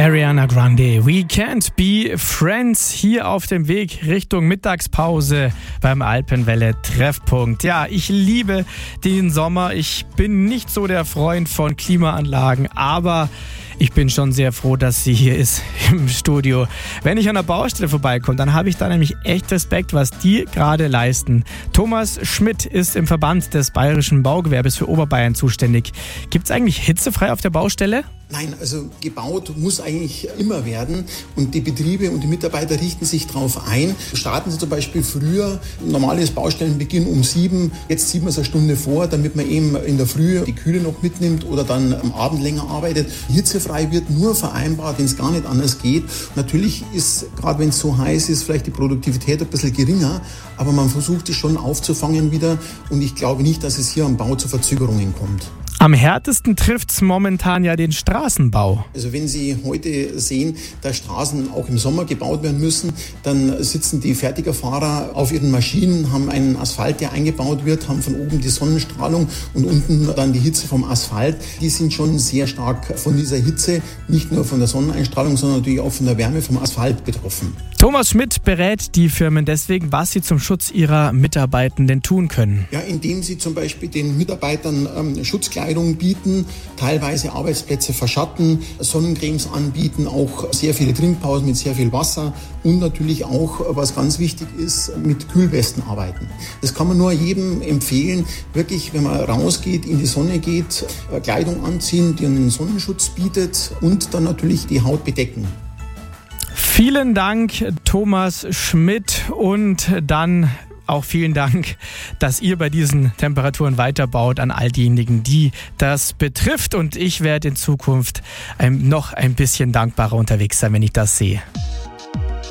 Ariana Grande, We Can't Be Friends, hier auf dem Weg Richtung Mittagspause beim Alpenwelle Treffpunkt. Ja, ich liebe den Sommer. Ich bin nicht so der Freund von Klimaanlagen, aber ich bin schon sehr froh, dass sie hier ist im Studio. Wenn ich an der Baustelle vorbeikomme, dann habe ich da nämlich echt Respekt, was die gerade leisten. Thomas Schmidt ist im Verband des Bayerischen Baugewerbes für Oberbayern zuständig. Gibt es eigentlich hitzefrei auf der Baustelle? Nein, also gebaut muss eigentlich immer werden und die Betriebe und die Mitarbeiter richten sich darauf ein. Starten sie zum Beispiel früher, normales Baustellenbeginn um 7, jetzt ziehen wir es eine Stunde vor, damit man eben in der Früh die Kühle noch mitnimmt oder dann am Abend länger arbeitet. Hitzefrei wird nur vereinbart, wenn es gar nicht anders geht. Natürlich ist, gerade wenn es so heiß ist, vielleicht die Produktivität ein bisschen geringer, aber man versucht es schon aufzufangen wieder und ich glaube nicht, dass es hier am Bau zu Verzögerungen kommt. Am härtesten trifft es momentan ja den Straßenbau. Also wenn Sie heute sehen, dass Straßen auch im Sommer gebaut werden müssen, dann sitzen die Fertigerfahrer auf ihren Maschinen, haben einen Asphalt, der eingebaut wird, haben von oben die Sonnenstrahlung und unten dann die Hitze vom Asphalt. Die sind schon sehr stark von dieser Hitze, nicht nur von der Sonneneinstrahlung, sondern natürlich auch von der Wärme vom Asphalt betroffen. Thomas Schmidt berät die Firmen deswegen, was sie zum Schutz ihrer Mitarbeitenden tun können. Ja, indem sie zum Beispiel den Mitarbeitern Schutzkleidung bieten, teilweise Arbeitsplätze verschatten, Sonnencremes anbieten, auch sehr viele Trinkpausen mit sehr viel Wasser und natürlich auch, was ganz wichtig ist, mit Kühlwesten arbeiten. Das kann man nur jedem empfehlen, wirklich, wenn man rausgeht, in die Sonne geht, Kleidung anziehen, die einen Sonnenschutz bietet und dann natürlich die Haut bedecken. Vielen Dank, Thomas Schmidt, und dann auch vielen Dank, dass ihr bei diesen Temperaturen weiterbaut an all diejenigen, die das betrifft. Und ich werde in Zukunft noch ein bisschen dankbarer unterwegs sein, wenn ich das sehe.